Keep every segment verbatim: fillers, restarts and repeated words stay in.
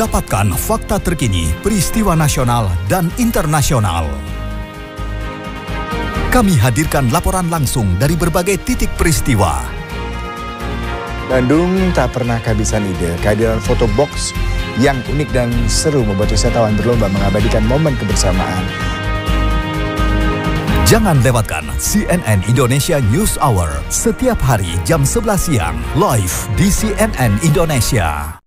Dapatkan fakta terkini, peristiwa nasional dan internasional. Kami hadirkan laporan langsung dari berbagai titik peristiwa. Bandung tak pernah kehabisan ide. Kehadiran foto box yang unik dan seru membuat wisatawan berlomba mengabadikan momen kebersamaan. Jangan lewatkan C N N Indonesia News Hour setiap hari jam sebelas siang live di C N N Indonesia.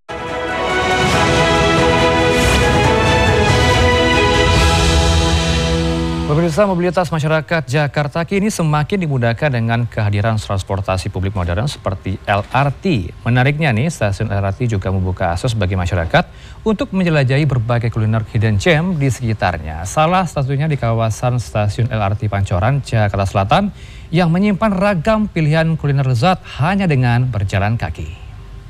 Pemirsa, mobilitas masyarakat Jakarta kini semakin dimudahkan dengan kehadiran transportasi publik modern seperti L R T. Menariknya nih, stasiun L R T juga membuka akses bagi masyarakat untuk menjelajahi berbagai kuliner hidden gem di sekitarnya. Salah satunya di kawasan stasiun L R T Pancoran, Jakarta Selatan, yang menyimpan ragam pilihan kuliner lezat hanya dengan berjalan kaki.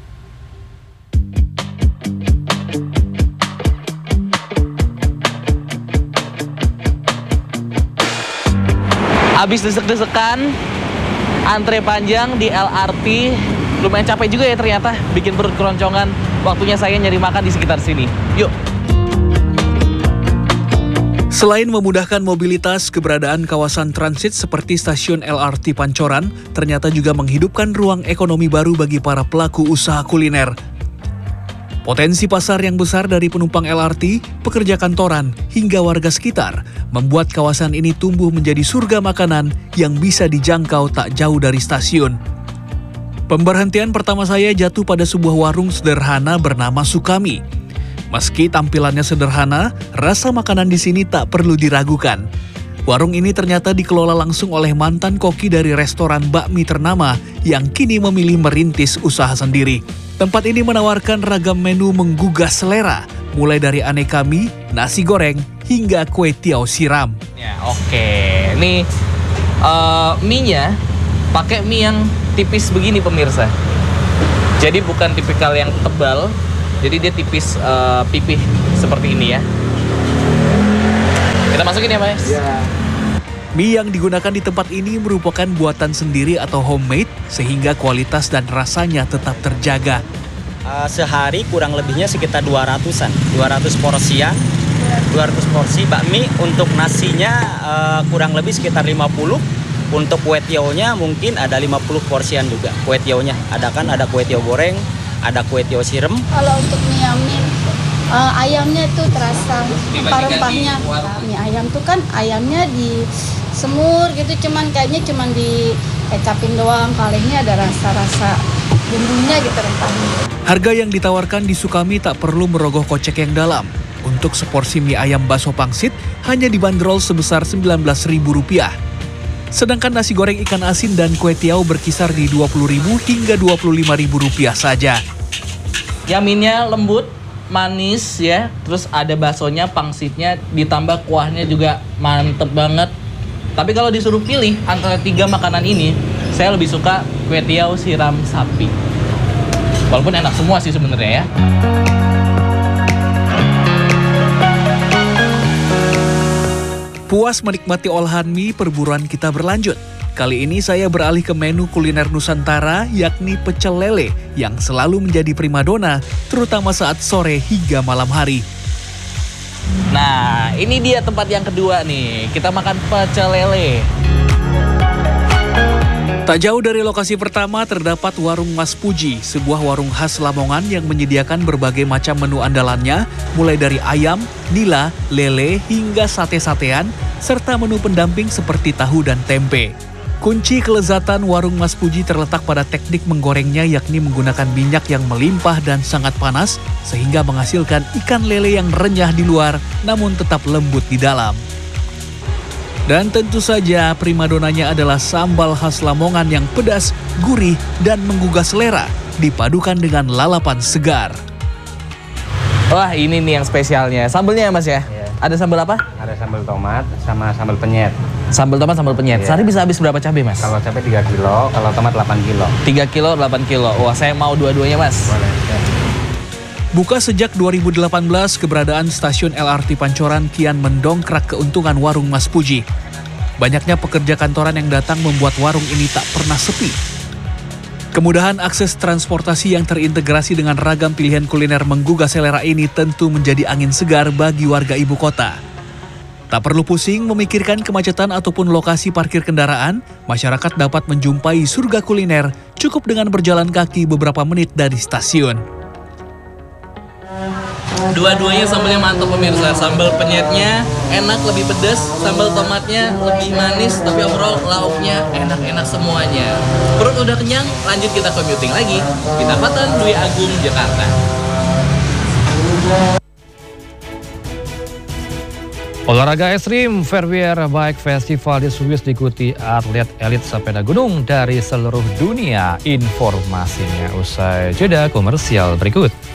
Habis desek-desekan, antre panjang di L R T, lumayan capek juga ya ternyata, bikin perut keroncongan. Waktunya saya nyari makan di sekitar sini. Yuk! Selain memudahkan mobilitas, keberadaan kawasan transit seperti stasiun L R T Pancoran ternyata juga menghidupkan ruang ekonomi baru bagi para pelaku usaha kuliner. Potensi pasar yang besar dari penumpang L R T, pekerja kantoran, hingga warga sekitar membuat kawasan ini tumbuh menjadi surga makanan yang bisa dijangkau tak jauh dari stasiun. Pemberhentian pertama saya jatuh pada sebuah warung sederhana bernama Sukami. Meski tampilannya sederhana, rasa makanan di sini tak perlu diragukan. Warung ini ternyata dikelola langsung oleh mantan koki dari restoran bakmi ternama yang kini memilih merintis usaha sendiri. Tempat ini menawarkan ragam menu menggugah selera, mulai dari aneka mie, nasi goreng, hingga kue tiaw siram. Ya, oke, ini uh, mie-nya pakai mie yang tipis begini pemirsa. Jadi bukan tipikal yang tebal, jadi dia tipis uh, pipih seperti ini ya. Kita masukin ya Mas? Ya. Mie yang digunakan di tempat ini merupakan buatan sendiri atau homemade, sehingga kualitas dan rasanya tetap terjaga. Uh, sehari kurang lebihnya sekitar dua ratusan, dua ratus porsian, dua ratus porsi bakmi. Untuk nasinya uh, kurang lebih sekitar lima puluh. Untuk kue tiaonya mungkin ada lima puluh porsian juga. Kue tiaonya ada kan, ada kue tiaw goreng, ada kue tiaw siram. Kalau untuk mie ayam, uh, ayamnya itu terasa rempah-rempahnya. Nah, mie ayam tuh kan ayamnya di semur gitu, cuman kayaknya cuman di kecapin doang. Kali ini ada rasa-rasa bumbunya gitu, rempahnya. Harga yang ditawarkan di Sukami tak perlu merogoh kocek yang dalam. Untuk seporsi mie ayam bakso pangsit hanya dibanderol sebesar sembilan belas ribu rupiah. Sedangkan nasi goreng ikan asin dan kue tiaw berkisar di dua puluh ribu hingga dua puluh lima ribu rupiah saja. Yaminnya lembut, manis ya, terus ada baksonya, pangsitnya, ditambah kuahnya juga mantep banget. Tapi kalau disuruh pilih antara tiga makanan ini, saya lebih suka kue tiaw siram sapi. Walaupun enak semua sih sebenarnya ya. Puas menikmati olahan mie, perburuan kita berlanjut. Kali ini saya beralih ke menu kuliner Nusantara, yakni pecel lele yang selalu menjadi primadona, terutama saat sore hingga malam hari. Nah, ini dia tempat yang kedua nih. Kita makan pecel lele. Tak jauh dari lokasi pertama terdapat warung Mas Puji, sebuah warung khas Lamongan yang menyediakan berbagai macam menu andalannya, mulai dari ayam, nila, lele, hingga sate-satean, serta menu pendamping seperti tahu dan tempe. Kunci kelezatan warung Mas Puji terletak pada teknik menggorengnya, yakni menggunakan minyak yang melimpah dan sangat panas, sehingga menghasilkan ikan lele yang renyah di luar, namun tetap lembut di dalam. Dan tentu saja primadonanya adalah sambal khas Lamongan yang pedas, gurih, dan menggugah selera, dipadukan dengan lalapan segar. Wah, ini nih yang spesialnya. Sambelnya ya Mas ya? Iya. Ada sambal apa? Ada sambal tomat sama sambal penyet. Sambal tomat, sambal penyet. Iya. Sehari bisa habis berapa cabai Mas? Kalau cabai tiga kilo, kalau tomat delapan kilo. tiga kilo, delapan kilo. Wah, saya mau dua-duanya Mas. Boleh. Ya. Buka sejak dua ribu delapan belas, keberadaan stasiun L R T Pancoran kian mendongkrak keuntungan warung Mas Puji. Banyaknya pekerja kantoran yang datang membuat warung ini tak pernah sepi. Kemudahan akses transportasi yang terintegrasi dengan ragam pilihan kuliner menggugah selera ini tentu menjadi angin segar bagi warga ibu kota. Tak perlu pusing memikirkan kemacetan ataupun lokasi parkir kendaraan, masyarakat dapat menjumpai surga kuliner cukup dengan berjalan kaki beberapa menit dari stasiun. Dua-duanya sambalnya mantap pemirsa. Sambal penyetnya enak, lebih pedas. Sambal tomatnya lebih manis, tapi overall lauknya enak-enak semuanya. Perut udah kenyang, lanjut kita commuting lagi. Kita Patan, Dwi Agung, Jakarta. Olahraga ekstrim Verweer Bike Festival di Swiss diikuti atlet elit sepeda gunung dari seluruh dunia. Informasinya usai jeda komersial berikut.